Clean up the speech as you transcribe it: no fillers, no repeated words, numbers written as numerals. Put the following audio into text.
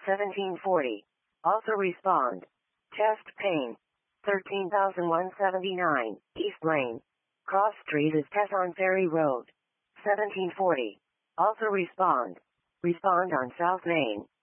1740. Also respond. Chest pain. 13,179, East Lane. Cross Street is Tesson Ferry Road. 1740. Also respond. Respond on South Main.